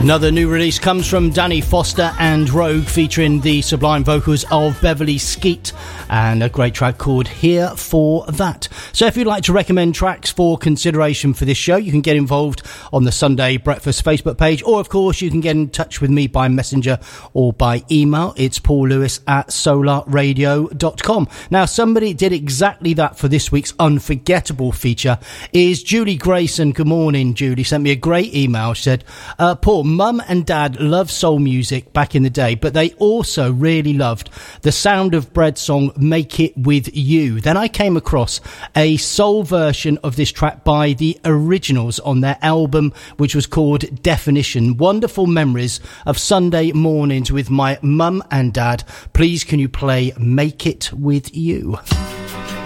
Another new release comes from Danny Foster and Rogue, featuring the sublime vocals of Beverly Skeet, and a great track called Here for That. So if you'd like to recommend tracks for consideration for this show, you can get involved on the Sunday Breakfast Facebook page, or of course you can get in touch with me by messenger or by email. It's paul.lewis@solarradio.com. Now, somebody did exactly that for this week's Unforgettable feature is Julie Grayson. Good morning, Julie. Sent me a great email. She said, Paul, Mum and Dad loved soul music back in the day, but they also really loved the Sound of Bread song Make It With You. Then I came across a soul version of this track by the Originals on their album, which was called Definition. Wonderful memories of Sunday mornings with my mum and dad. Please can you play Make It With You?